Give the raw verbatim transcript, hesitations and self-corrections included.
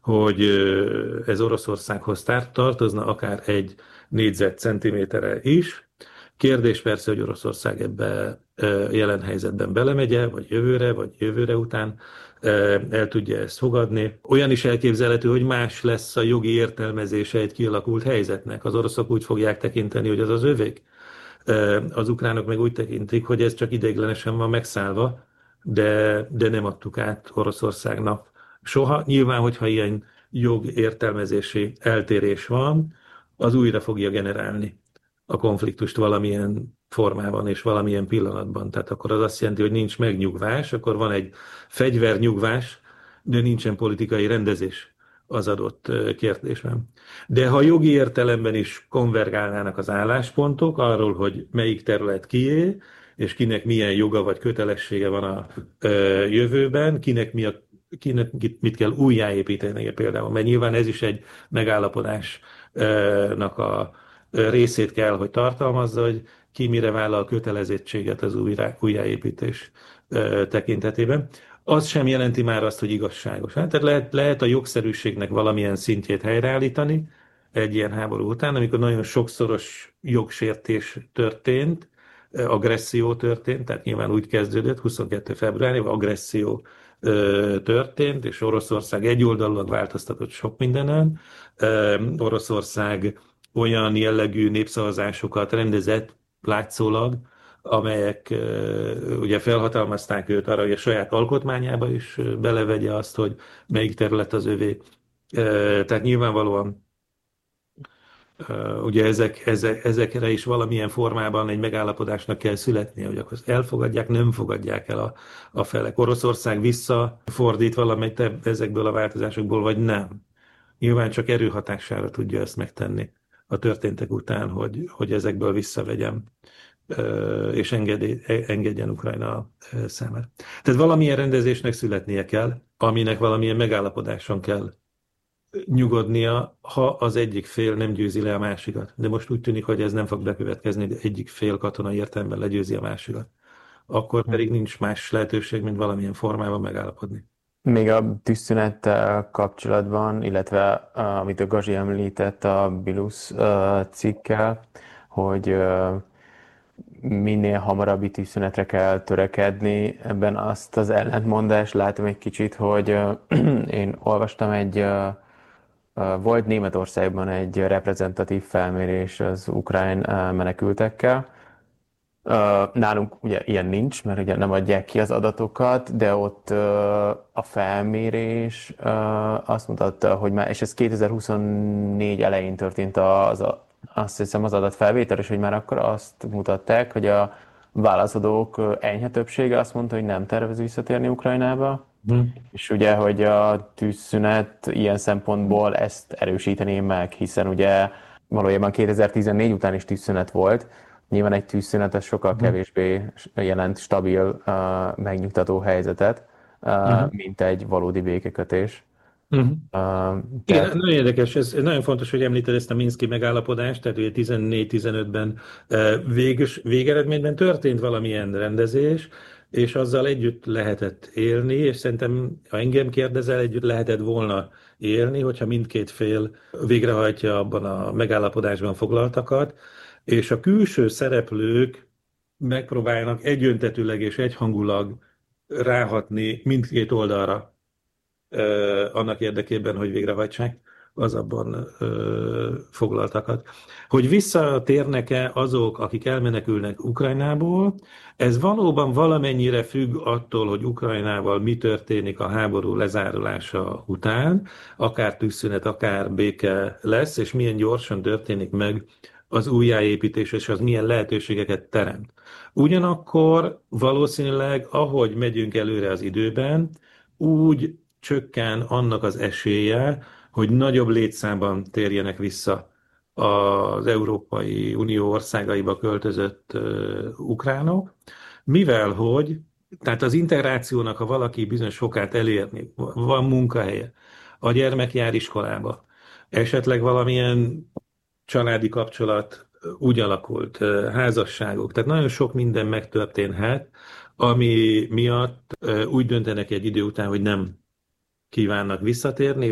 hogy ez Oroszországhoz tartozna, akár egy négyzetcentiméterre is. Kérdés persze, hogy Oroszország ebbe jelen helyzetben belemegye, vagy jövőre, vagy jövőre után el tudja ezt fogadni. Olyan is elképzelhető, hogy más lesz a jogi értelmezése egy kialakult helyzetnek. Az oroszok úgy fogják tekinteni, hogy az az övék. Az ukránok meg úgy tekintik, hogy ez csak ideiglenesen van megszállva, de, de nem adtuk át Oroszországnak soha. Nyilván, hogyha ilyen jogértelmezési eltérés van, az újra fogja generálni a konfliktust valamilyen formában és valamilyen pillanatban. Tehát akkor az azt jelenti, hogy nincs megnyugvás, akkor van egy fegyvernyugvás, de nincsen politikai rendezés az adott kérdésben. De ha jogi értelemben is konvergálnának az álláspontok arról, hogy melyik terület kié, és kinek milyen joga vagy kötelessége van a jövőben, kinek mi a kinek mit kell újjáépíteni például, mert nyilván ez is egy megállapodásnak a részét kell, hogy tartalmazza, hogy ki mire vállal kötelezettséget az újra, újjáépítés tekintetében. Az sem jelenti már azt, hogy igazságos. Hát, tehát lehet, lehet a jogszerűségnek valamilyen szintjét helyreállítani egy ilyen háború után, amikor nagyon sokszoros jogsértés történt, agresszió történt, tehát nyilván úgy kezdődött, huszonkettő februárjában agresszió történt, és Oroszország egyoldalúan változtatott sok mindenen. Oroszország olyan jellegű népszavazásokat rendezett látszólag, amelyek ugye felhatalmazták őt arra, hogy a saját alkotmányába is belevegye azt, hogy melyik terület az övé. Tehát nyilvánvalóan ugye ezek, ezek, ezekre is valamilyen formában egy megállapodásnak kell születnie, hogy akkor elfogadják, nem fogadják el a, a felek. Oroszország visszafordít valamelyik ezekből a változásokból, vagy nem. Nyilván csak erőhatására tudja ezt megtenni a történtek után, hogy, hogy ezekből visszavegyem, és engedj, engedjen Ukrajna számára. Tehát valamilyen rendezésnek születnie kell, aminek valamilyen megállapodáson kell nyugodnia, ha az egyik fél nem győzi le a másikat. De most úgy tűnik, hogy ez nem fog bekövetkezni, de egyik fél katonai értelemben legyőzi a másikat. Akkor pedig nincs más lehetőség, mint valamilyen formában megállapodni. Még a tűzszünettel kapcsolatban, illetve uh, amit a Gazi említett a Bilus uh, cikkel, hogy uh, minél hamarabbi tűzszünetre kell törekedni. Ebben azt az ellentmondást látom egy kicsit, hogy uh, én olvastam egy, uh, uh, volt Németországban egy reprezentatív felmérés az ukrán uh, menekültekkel. Uh, nálunk ugye ilyen nincs, mert ugye nem adják ki az adatokat, de ott uh, a felmérés uh, azt mutatta, hogy már, és ez kétezer-huszonnégy elején történt az, a, azt hiszem az adatfelvétel, és hogy már akkor azt mutatták, hogy a válaszadók enyhe többsége azt mondta, hogy nem tervez visszatérni Ukrajnába, hmm. és ugye, hogy a tűzszünet ilyen szempontból ezt erősítené meg, hiszen ugye valójában kétezer-tizennégy után is tűzszünet volt. Nyilván egy tűzszünet az sokkal kevésbé jelent stabil, uh, megnyugtató helyzetet, uh, uh-huh. mint egy valódi békekötés. Uh-huh. Uh, tehát... Igen, nagyon érdekes, ez nagyon fontos, hogy említed ezt a Minszki megállapodást, tehát ugye tizennégy-tizenötben uh, végös, végeredményben történt valamilyen rendezés, és azzal együtt lehetett élni, és szerintem, ha engem kérdezel, együtt lehetett volna élni, hogyha mindkét fél végrehajtja abban a megállapodásban foglaltakat, és a külső szereplők megpróbálnak egyöntetűleg és egyhangulag ráhatni mindkét oldalra eh, annak érdekében, hogy végrehajtsák az abban eh, foglaltakat. Hogy visszatérnek-e azok, akik elmenekülnek Ukrajnából, ez valóban valamennyire függ attól, hogy Ukrajnával mi történik a háború lezárulása után, akár tűzszünet, akár béke lesz, és milyen gyorsan történik meg az újjáépítés, és az milyen lehetőségeket teremt. Ugyanakkor valószínűleg, ahogy megyünk előre az időben, úgy csökken annak az esélye, hogy nagyobb létszámban térjenek vissza az Európai Unió országaiba költözött uh, ukránok, mivel hogy, tehát az integrációnak, ha valaki bizonyos fokát elérni, van munkahelye, a gyermek jár iskolába, esetleg valamilyen családi kapcsolat úgy alakult, házasságok, tehát nagyon sok minden megtörténhet, ami miatt úgy döntenek egy idő után, hogy nem kívánnak visszatérni,